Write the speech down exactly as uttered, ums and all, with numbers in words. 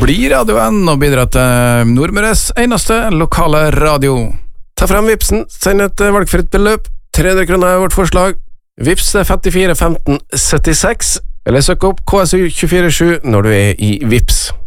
Bli Radio N og bidra til Nordmøres eneste lokale radio. Ta frem Vipsen, send et valgfritt beløp. tre hundre kroner er vårt forslag. Vips femtifire femten syttiseks, eller søk opp K S U to fire sju når du er i Vips.